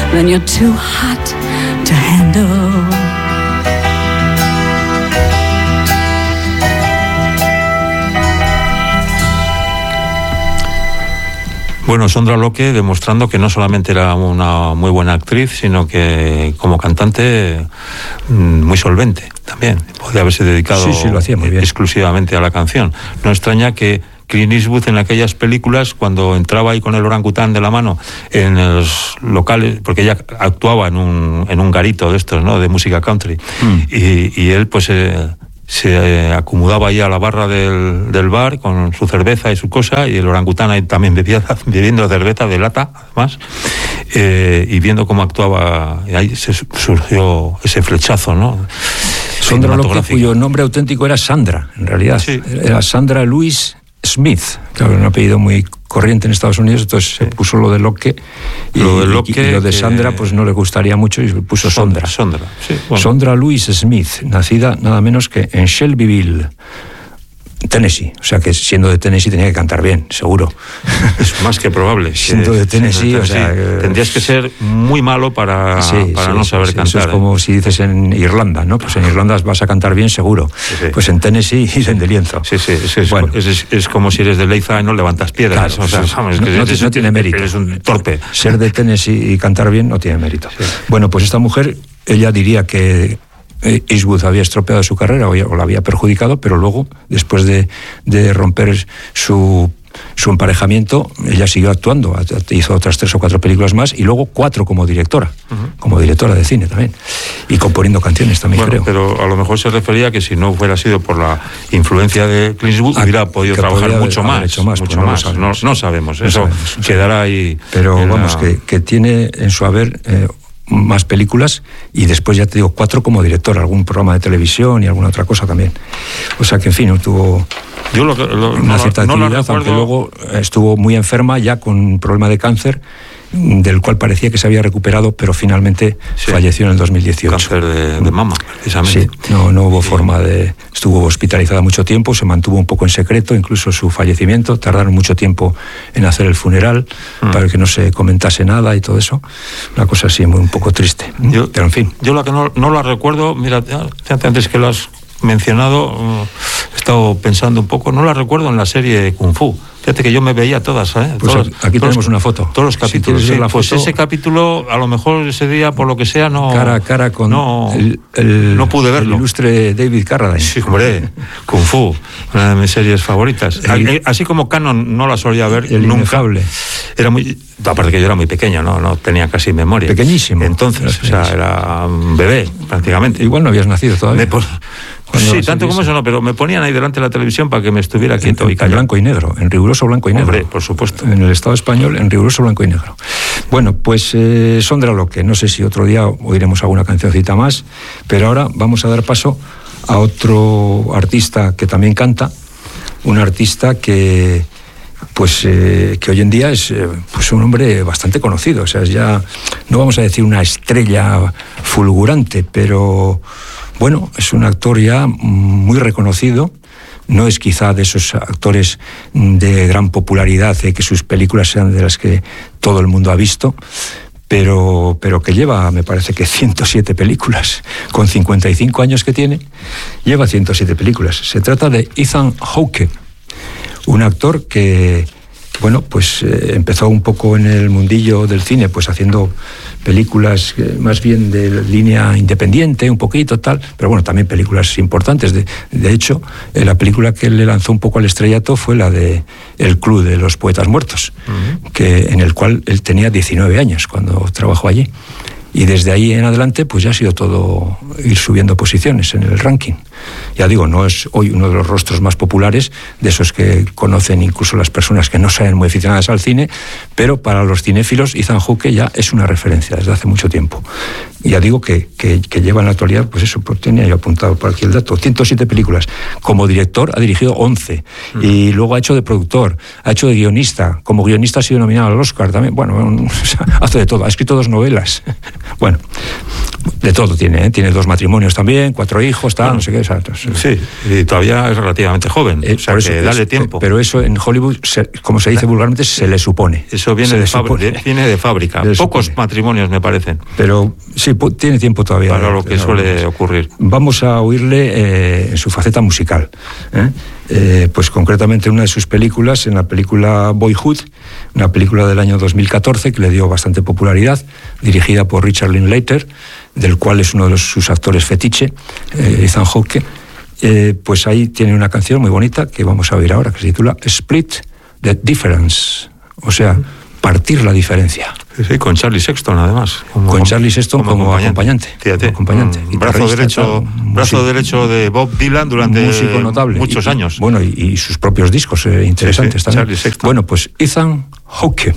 then you're too hot to handle. Bueno, Sondra Locke demostrando que no solamente era una muy buena actriz, sino que como cantante muy solvente también. Podía haberse dedicado lo hacía muy bien. Exclusivamente a la canción. No extraña que Clint Eastwood en aquellas películas, cuando entraba ahí con el orangután de la mano en los locales, porque ella actuaba en un garito de estos, ¿no?, de música country, y él pues se acomodaba ahí a la barra del bar con su cerveza y su cosa, y el orangután ahí también bebiendo cerveza de lata, además, y viendo cómo actuaba, y ahí se surgió ese flechazo, ¿no? Sondra Locke, cuyo nombre auténtico era Sandra, en realidad. Sí. Era Sandra Louise Smith, claro, un apellido muy corriente en Estados Unidos, entonces se puso lo de Locke, y lo de Sandra pues no le gustaría mucho y puso Sondra. Sí, bueno. Sondra Louise Smith, nacida nada menos que en Shelbyville, Tennessee, o sea que siendo de Tennessee tenía que cantar bien, seguro. Es más que probable. Siendo de Tennessee, o sea... tendrías que ser muy malo para no saber cantar. Eso es como si dices en Irlanda, ¿no? Pues en Irlanda vas a cantar bien, seguro. Sí. Pues en Tennessee ir en de lienzo. Sí, es como si eres de Leiza y no levantas piedras. Claro, o sea, no tiene mérito. Eres un torpe. Ser de Tennessee y cantar bien no tiene mérito. Sí. Bueno, pues esta mujer, ella diría que Eastwood había estropeado su carrera o la había perjudicado, pero luego, después de romper su emparejamiento, ella siguió actuando, hizo otras 3 o 4 películas más y luego 4 como directora, como directora de cine también, y componiendo canciones también, creo. Pero a lo mejor se refería a que si no hubiera sido por la influencia de Clint Eastwood, hubiera podido trabajar mucho más. No sabemos, eso quedará ahí. Pero vamos, que tiene en su haber más películas, y después, ya te digo, 4 como director, algún programa de televisión y alguna otra cosa también. O sea que, en fin, tuvo una cierta actividad, aunque luego estuvo muy enferma, ya con un problema de cáncer, del cual parecía que se había recuperado, pero finalmente falleció en el 2018. Cáncer de mama, precisamente. Sí, no hubo forma de... Estuvo hospitalizada mucho tiempo, se mantuvo un poco en secreto, incluso su fallecimiento. Tardaron mucho tiempo en hacer el funeral, para que no se comentase nada y todo eso. Una cosa así un poco triste. Pero en fin. Yo la que no la recuerdo, mira, antes que lo has mencionado, he estado pensando un poco, no la recuerdo en la serie Kung Fu. Fíjate que yo me veía todas, Pues aquí tenemos una foto. Todos los capítulos. Si la foto, pues ese capítulo, a lo mejor ese día, por lo que sea, no... Cara a cara con no pude verlo. El ilustre David Carradine. Sí, hombre, Kung Fu, una de mis series favoritas. Así como Canon no la solía ver el nunca. Inefable. Era muy... Aparte que yo era muy pequeño, no tenía casi memoria. Pequeñísimo. Entonces, era un bebé, prácticamente. Igual no habías nacido todavía. Sí, tanto como eso no, pero me ponían ahí delante de la televisión para que me estuviera quieto y callado. En blanco y negro, en riguroso blanco y negro. Hombre, por supuesto. En el Estado español, en riguroso blanco y negro. Bueno, pues Sondra Locke, no sé si otro día oiremos alguna cancioncita más, pero ahora vamos a dar paso a otro artista que también canta, un artista que hoy en día es pues un hombre bastante conocido, o sea, es ya, no vamos a decir una estrella fulgurante, pero bueno, es un actor ya muy reconocido. No es quizá de esos actores de gran popularidad, que sus películas sean de las que todo el mundo ha visto, pero que lleva, me parece que 107 películas. Con 55 años que tiene, lleva 107 películas. Se trata de Ethan Hawke, un actor que, bueno, pues empezó un poco en el mundillo del cine, pues haciendo películas más bien de línea independiente, un poquito tal, pero bueno, también películas importantes. De hecho, la película que le lanzó un poco al estrellato fue la de El Club de los Poetas Muertos, en el cual él tenía 19 años cuando trabajó allí. Y desde ahí en adelante, pues ya ha sido todo ir subiendo posiciones en el ranking. Ya digo, no es hoy uno de los rostros más populares, de esos que conocen incluso las personas que no sean muy aficionadas al cine, pero para los cinéfilos Ethan Hawke ya es una referencia desde hace mucho tiempo. Ya digo que lleva en la actualidad, pues eso, pues tenía yo apuntado por aquí el dato, 107 películas. Como director ha dirigido 11, y luego ha hecho de productor, ha hecho de guionista. Como guionista ha sido nominado al Oscar también. Bueno, hace de todo, ha escrito 2 novelas. Bueno, de todo tiene, tiene 2 matrimonios también, 4 hijos, tal, no sé qué. 30 años. Sí, y todavía es relativamente joven, o sea que dale tiempo. Pero eso en Hollywood, como se dice vulgarmente, se le supone. Eso viene de fábrica. Pocos matrimonios, me parecen. Pero sí, tiene tiempo todavía. Para lo que suele ocurrir. Vamos a oírle en su faceta musical. Pues concretamente una de sus películas, en la película Boyhood, una película del año 2014 que le dio bastante popularidad, dirigida por Richard Linklater, del cual es uno de sus actores fetiche, Ethan Hawke. Pues ahí tiene una canción muy bonita que vamos a oír ahora, que se titula Split the Difference, o sea, partir la diferencia. Sí, con Charlie Sexton, además. Con Charlie Sexton como acompañante. Fíjate, brazo derecho de Bob Dylan durante muchos años. Bueno, y sus propios discos interesantes también. Charlie Sexton. Bueno, pues Ethan Hawke.